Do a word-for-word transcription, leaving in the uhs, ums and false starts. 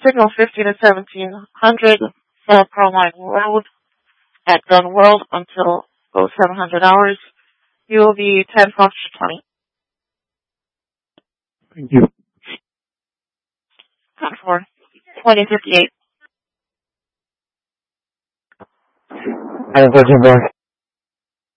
signal fifteen to seventeen hundred, South Caroline Road at Gun World until oh seven hundred hours. You will be ten Foxtrot twenty. Thank you. Count for twenty fifty-eight. I have a question, boy.